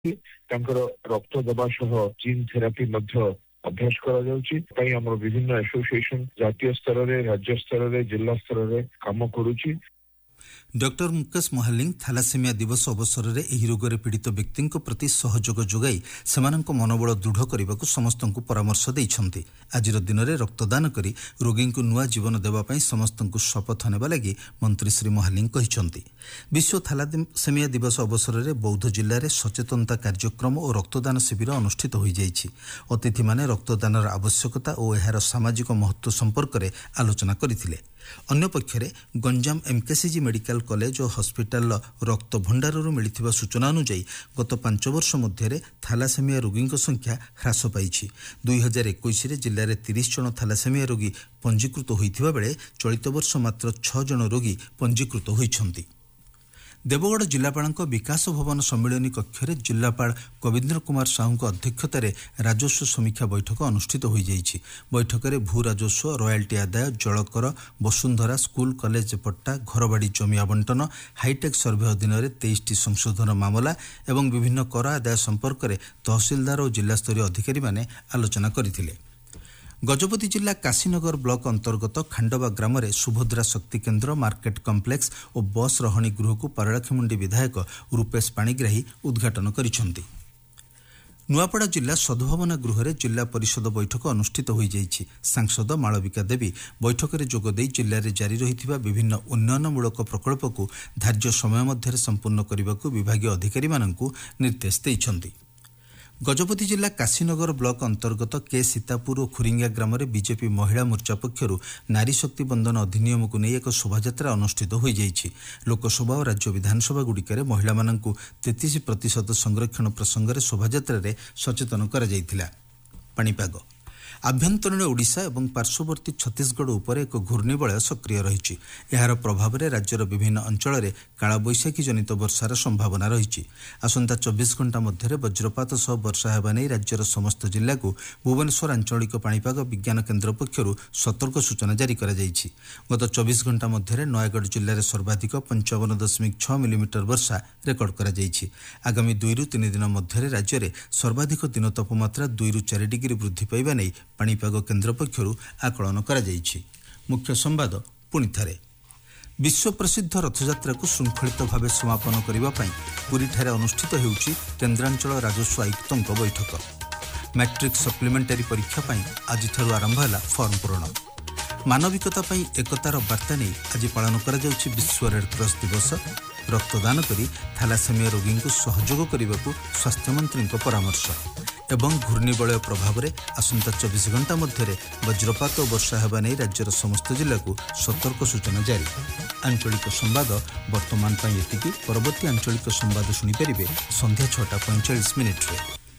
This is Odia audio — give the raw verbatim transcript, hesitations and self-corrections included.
ତାଙ୍କର ରକ୍ତ ଦେବା ସହ ଜିନ୍ ଥେରାପି ମଧ୍ୟ ଅଭ୍ୟାସ କରାଯାଉଛି। ପାଇଁ ଆମର ବିଭିନ୍ନ ଆସୋସିଏସନ ଜାତୀୟ ସ୍ତରରେ, ରାଜ୍ୟ ସ୍ତରରେ, ଜିଲ୍ଲା ସ୍ତରରେ କାମ କରୁଛି। ଡକ୍ଟର ମୁକେଶ ମହାଲିଙ୍ଗ ଥାଲାସେମିଆ ଦିବସ ଅବସରରେ ଏହି ରୋଗରେ ପୀଡ଼ିତ ବ୍ୟକ୍ତିଙ୍କ ପ୍ରତି ସହଯୋଗ ଯୋଗାଇ ସେମାନଙ୍କ ମନୋବଳ ଦୃଢ଼ କରିବାକୁ ସମସ୍ତଙ୍କୁ ପରାମର୍ଶ ଦେଇଛନ୍ତି। ଆଜିର ଦିନରେ ରକ୍ତଦାନ କରି ରୋଗୀଙ୍କୁ ନୂଆ ଜୀବନ ଦେବା ପାଇଁ ସମସ୍ତଙ୍କୁ ଶପଥ ନେବା ଲାଗି ମନ୍ତ୍ରୀ ଶ୍ରୀ ମହାଲିଙ୍ଗ କହିଛନ୍ତି। ବିଶ୍ୱ ଥାଲାସେମିଆ ଦିବସ ଅବସରରେ ବୌଦ୍ଧ ଜିଲ୍ଲାରେ ସଚେତନତା କାର୍ଯ୍ୟକ୍ରମ ଓ ରକ୍ତଦାନ ଶିବିର ଅନୁଷ୍ଠିତ ହୋଇଯାଇଛି। ଅତିଥିମାନେ ରକ୍ତଦାନର ଆବଶ୍ୟକତା ଓ ଏହାର ସାମାଜିକ ମହତ୍ତ୍ୱ ସମ୍ପର୍କରେ ଆଲୋଚନା କରିଥିଲେ। ଅନ୍ୟପକ୍ଷରେ ଗଞ୍ଜାମ ଏମ୍କେସିଜି ମେଡିକାଲ କଲେଜ ଓ ହସ୍ପିଟାଲର ରକ୍ତ ଭଣ୍ଡାରରୁ ମିଳିଥିବା ସୂଚନା ଅନୁଯାୟୀ ଗତ ପାଞ୍ଚ ବର୍ଷ ମଧ୍ୟରେ ଥାଲାସେମିଆ ରୋଗୀଙ୍କ ସଂଖ୍ୟା ହ୍ରାସ ପାଇଛି। ଦୁଇ ହଜାର ଏକୋଇଶରେ ଜିଲ୍ଲାରେ ତିରିଶ ଜଣ ଥାଲାସେମିଆ ରୋଗୀ ପଞ୍ଜୀକୃତ ହୋଇଥିବା ବେଳେ ଚଳିତ ବର୍ଷ ମାତ୍ର ଛଅ ଜଣ ରୋଗୀ ପଞ୍ଜୀକୃତ ହୋଇଛନ୍ତି। ଦେବଗଡ଼ ଜିଲ୍ଲାପାଳଙ୍କ ବିକାଶ ଭବନ ସମ୍ମିଳନୀ କକ୍ଷରେ ଜିଲ୍ଲାପାଳ କବୀନ୍ଦ୍ର କୁମାର ସାହୁଙ୍କ ଅଧ୍ୟକ୍ଷତାରେ ରାଜସ୍ୱ ସମୀକ୍ଷା ବୈଠକ ଅନୁଷ୍ଠିତ ହୋଇଯାଇଛି। ବୈଠକରେ ଭୂ ରାଜସ୍ୱ, ରୟାଲ୍ଟି ଆଦାୟ, ଜଳକର, ବସୁନ୍ଧରା, ସ୍କୁଲ କଲେଜ ପଟ୍ଟା, ଘରବାଡ଼ି ଜମି ଆବଣ୍ଟନ, ହାଇଟେକ୍ ସର୍ଭେ ଅଧୀନରେ ତେଇଶଟି ସଂଶୋଧନ ମାମଲା ଏବଂ ବିଭିନ୍ନ କର ଆଦାୟ ସମ୍ପର୍କରେ ତହସିଲଦାର ଓ ଜିଲ୍ଲାସ୍ତରୀୟ ଅଧିକାରୀମାନେ ଆଲୋଚନା କରିଥିଲେ। ଗଜପତି ଜିଲ୍ଲା କାଶୀନଗର ବ୍ଲକ ଅନ୍ତର୍ଗତ ଖାଣ୍ଡବା ଗ୍ରାମରେ ସୁଭଦ୍ରା ଶକ୍ତି କେନ୍ଦ୍ର, ମାର୍କେଟ କମ୍ପ୍ଲେକ୍ସ ଓ ବସ୍ ରହଣୀ ଗୃହକୁ ପାରଳାଖେମୁଣ୍ଡି ବିଧାୟକ ରୂପେଶ ପାଣିଗ୍ରାହୀ ଉଦ୍ଘାଟନ କରିଛନ୍ତି। ନୂଆପଡ଼ା ଜିଲ୍ଲା ସଦ୍ଭାବନା ଗୃହରେ ଜିଲ୍ଲା ପରିଷଦ ବୈଠକ ଅନୁଷ୍ଠିତ ହୋଇଯାଇଛି। ସାଂସଦ ମାଳବିକା ଦେବୀ ବୈଠକରେ ଯୋଗଦେଇ ଜିଲ୍ଲାରେ ଜାରି ରହିଥିବା ବିଭିନ୍ନ ଉନ୍ନୟନମୂଳକ ପ୍ରକଳ୍ପକୁ ଧାର୍ଯ୍ୟ ସମୟ ମଧ୍ୟରେ ସମ୍ପୂର୍ଣ୍ଣ କରିବାକୁ ବିଭାଗୀୟ ଅଧିକାରୀମାନଙ୍କୁ ନିର୍ଦ୍ଦେଶ ଦେଇଛନ୍ତି। ଗଜପତି ଜିଲ୍ଲା କାଶୀନଗର ବ୍ଲକ ଅନ୍ତର୍ଗତ କେ ସୀତାପୁର ଓ ଖୁରିଙ୍ଗା ଗ୍ରାମରେ ବିଜେପି ମହିଳା ମୋର୍ଚ୍ଚା ପକ୍ଷରୁ ନାରୀ ଶକ୍ତି ବନ୍ଦନ ଅଧିନିୟମକୁ ନେଇ ଏକ ଶୋଭାଯାତ୍ରା ଅନୁଷ୍ଠିତ ହୋଇଯାଇଛି। ଲୋକସଭା ଓ ରାଜ୍ୟ ବିଧାନସଭାଗୁଡ଼ିକରେ ମହିଳାମାନଙ୍କୁ ତେତିଶ ପ୍ରତିଶତ ସଂରକ୍ଷଣ ପ୍ରସଙ୍ଗରେ ଶୋଭାଯାତ୍ରାରେ ସଚେତନ କରାଯାଇଥିଲା। ପାଣିପାଗ ଆଭ୍ୟନ୍ତରୀଣ ଓଡ଼ିଶା ଏବଂ ପାର୍ଶ୍ୱବର୍ତ୍ତୀ ଛତିଶଗଡ଼ ଉପରେ ଏକ ଘୂର୍ଣ୍ଣିବଳୟ ସକ୍ରିୟ ରହିଛି। ଏହାର ପ୍ରଭାବରେ ରାଜ୍ୟର ବିଭିନ୍ନ ଅଞ୍ଚଳରେ କାଳବୈଶାଖୀ ଜନିତ ବର୍ଷାର ସମ୍ଭାବନା ରହିଛି। ଆସନ୍ତା ଚବିଶ ଘଣ୍ଟା ମଧ୍ୟରେ ବଜ୍ରପାତ ସହ ବର୍ଷା ହେବା ନେଇ ରାଜ୍ୟର ସମସ୍ତ ଜିଲ୍ଲାକୁ ଭୁବନେଶ୍ୱର ଆଞ୍ଚଳିକ ପାଣିପାଗ ବିଜ୍ଞାନ କେନ୍ଦ୍ର ପକ୍ଷରୁ ସତର୍କ ସୂଚନା ଜାରି କରାଯାଇଛି। ଗତ ଚବିଶ ଘଣ୍ଟା ମଧ୍ୟରେ ନୟାଗଡ଼ ଜିଲ୍ଲାରେ ସର୍ବାଧିକ ପଞ୍ଚାବନ ଦଶମିକ ଛଅ ମିଲିମିଟର ବର୍ଷା ରେକର୍ଡ କରାଯାଇଛି। ଆଗାମୀ ଦୁଇରୁ ତିନି ଦିନ ମଧ୍ୟରେ ରାଜ୍ୟରେ ସର୍ବାଧିକ ଦିନ ତାପମାତ୍ରା ଦୁଇରୁ ଚାରି ଡିଗ୍ରୀ ବୃଦ୍ଧି ପାଇବା ନେଇ ପାଣିପାଗ କେନ୍ଦ୍ର ପକ୍ଷରୁ ଆକଳନ କରାଯାଇଛି। ମୁଖ୍ୟ ସମ୍ବାଦ ପୁଣିଥରେ ବିଶ୍ୱ ପ୍ରସିଦ୍ଧ ରଥଯାତ୍ରାକୁ ଶୃଙ୍ଖଳିତ ଭାବେ ସମାପନ କରିବା ପାଇଁ ପୁରୀଠାରେ ଅନୁଷ୍ଠିତ ହେଉଛି କେନ୍ଦ୍ରାଞ୍ଚଳ ରାଜସ୍ୱ ଆୟୁକ୍ତଙ୍କ ବୈଠକ। ମ୍ୟାଟ୍ରିକ୍ ସପ୍ଲିମେଣ୍ଟାରୀ ପରୀକ୍ଷା ପାଇଁ ଆଜିଠାରୁ ଆରମ୍ଭ ହେଲା ଫର୍ମ ପୂରଣ। ମାନବିକତା ପାଇଁ ଏକତାର ବାର୍ତ୍ତା ନେଇ ଆଜି ପାଳନ କରାଯାଉଛି ବିଶ୍ୱ ରେଡ୍କ୍ରସ ଦିବସ। ରକ୍ତଦାନ କରି ଥାଲାସେମିଆ ରୋଗୀଙ୍କୁ ସହଯୋଗ କରିବାକୁ ସ୍ୱାସ୍ଥ୍ୟମନ୍ତ୍ରୀଙ୍କ ପରାମର୍ଶ ଏବଂ ଘୂର୍ଣ୍ଣିବଳୟ ପ୍ରଭାବରେ ଆସନ୍ତା ଚବିଶ ଘଣ୍ଟା ମଧ୍ୟରେ ବଜ୍ରପାତ ଓ ବର୍ଷା ହେବା ନେଇ ରାଜ୍ୟର ସମସ୍ତ ଜିଲ୍ଲାକୁ ସତର୍କ ସୂଚନା ଜାରି। ଆଞ୍ଚଳିକ ସମ୍ବାଦ ବର୍ତ୍ତମାନ ପାଇଁ ଏତିକି। ପରବର୍ତ୍ତୀ ଆଞ୍ଚଳିକ ସମ୍ବାଦ ଶୁଣିପାରିବେ ସନ୍ଧ୍ୟା ଛଅଟା ପଇଁଚାଳିଶ ମିନିଟ୍ରେ।